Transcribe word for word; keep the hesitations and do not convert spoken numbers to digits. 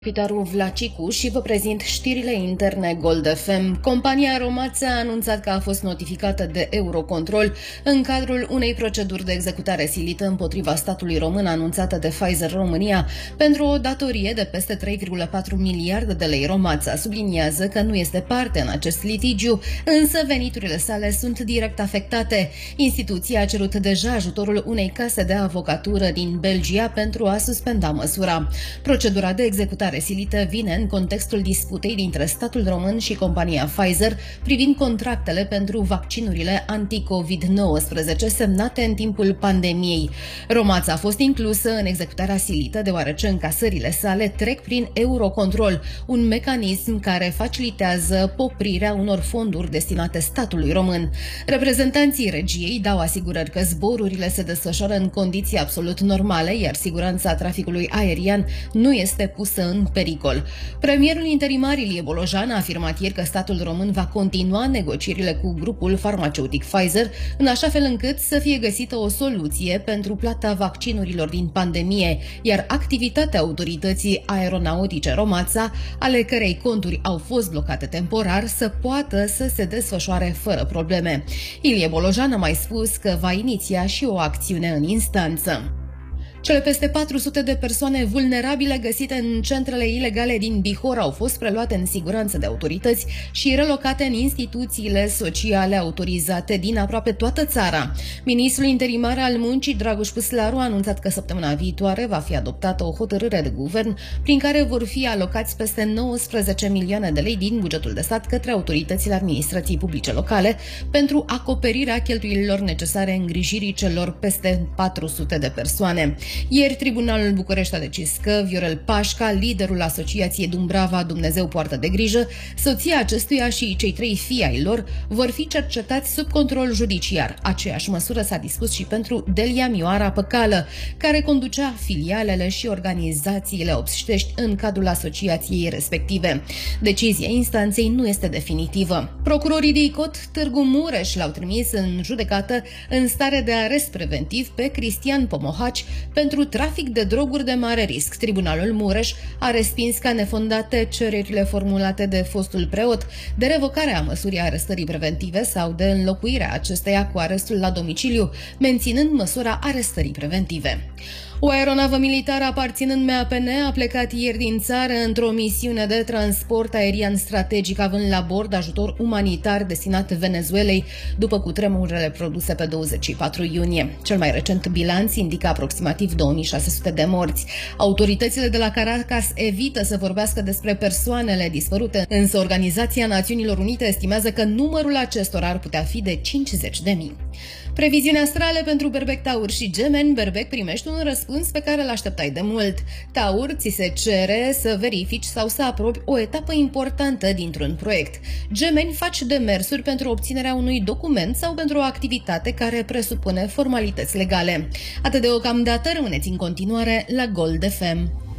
Pitaru Vlacicu și vă prezint știrile interne Gold F M. Compania Romața a anunțat că a fost notificată de Eurocontrol în cadrul unei proceduri de executare silită împotriva statului român anunțată de Pfizer România pentru o datorie de peste trei virgulă patru miliarde de lei. Romața subliniază că nu este parte în acest litigiu, însă veniturile sale sunt direct afectate. Instituția a cerut deja ajutorul unei case de avocatură din Belgia pentru a suspenda măsura. Procedura de executare resilită vine în contextul disputei dintre statul român și compania Pfizer privind contractele pentru vaccinurile anti-covid nouăsprezece semnate în timpul pandemiei. Romața a fost inclusă în executarea silită deoarece încasările sale trec prin Eurocontrol, un mecanism care facilitează poprirea unor fonduri destinate statului român. Reprezentanții regiei dau asigurări că zborurile se desfășoară în condiții absolut normale, iar siguranța traficului aerian nu este pusă în pericol. Premierul interimar Ilie Bolojan a afirmat ieri că statul român va continua negocierile cu grupul farmaceutic Pfizer, în așa fel încât să fie găsită o soluție pentru plata vaccinurilor din pandemie, iar activitatea autorității aeronautice Romața, ale cărei conturi au fost blocate temporar, să poată să se desfășoare fără probleme. Ilie Bolojan a mai spus că va iniția și o acțiune în instanță. Cele peste patru sute de persoane vulnerabile găsite în centrele ilegale din Bihor au fost preluate în siguranță de autorități și relocate în instituțiile sociale autorizate din aproape toată țara. Ministrul interimar al Muncii, Dragoș Păslaru, a anunțat că săptămâna viitoare va fi adoptată o hotărâre de guvern prin care vor fi alocați peste nouăsprezece milioane de lei din bugetul de stat către autoritățile administrației publice locale pentru acoperirea cheltuielilor necesare îngrijirii celor peste patru sute de persoane. Ieri, Tribunalul București a decis că Viorel Pașca, liderul Asociației Dumbrava Dumnezeu poartă de grijă, soția acestuia și cei trei fii ai lor vor fi cercetați sub control judiciar. Aceeași măsură s-a dispus și pentru Delia Mioara Păcală, care conducea filialele și organizațiile obștești în cadrul asociației respective. Decizia instanței nu este definitivă. Procurorii de Icot Târgu Mureș l-au trimis în judecată în stare de arest preventiv pe Cristian Pomohaci pentru trafic de droguri de mare risc. Tribunalul Mureș a respins ca nefondate cererile formulate de fostul preot de revocare a măsurii arestării preventive sau de înlocuirea acesteia cu arestul la domiciliu, menținând măsura arestării preventive. O aeronavă militară aparținând M A P N a plecat ieri din țară într-o misiune de transport aerian strategic, având la bord ajutor umanitar destinat Venezuelei după cutremurele produse pe douăzeci și patru iunie. Cel mai recent bilanț indică aproximativ două mii șase sute de morți. Autoritățile de la Caracas evită să vorbească despre persoanele dispărute, însă Organizația Națiunilor Unite estimează că numărul acestora ar putea fi de cincizeci de mii. Previziuni astrale pentru Berbec, Taur și Gemeni. Berbec, primești un răspuns pe care îl așteptai de mult. Taur, ți se cere să verifici sau să aprobi o etapă importantă dintr-un proiect. Gemeni, faci demersuri pentru obținerea unui document sau pentru o activitate care presupune formalități legale. Atât deocamdată, rămâneți în continuare la Gold F M.